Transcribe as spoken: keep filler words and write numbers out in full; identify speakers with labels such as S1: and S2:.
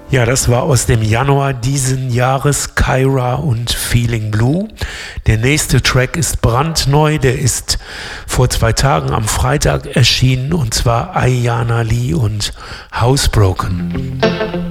S1: Ja, das war aus dem Januar diesen Jahres Kyra und Feeling Blue. Der nächste Track ist brandneu, der ist vor zwei Tagen am Freitag erschienen, und zwar Ayana Lee und Housebroken.